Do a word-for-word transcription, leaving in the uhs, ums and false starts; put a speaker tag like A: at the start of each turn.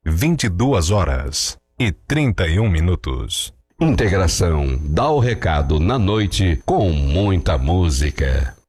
A: vinte e duas horas e trinta e um minutos.
B: Integração dá o recado na noite com muita música.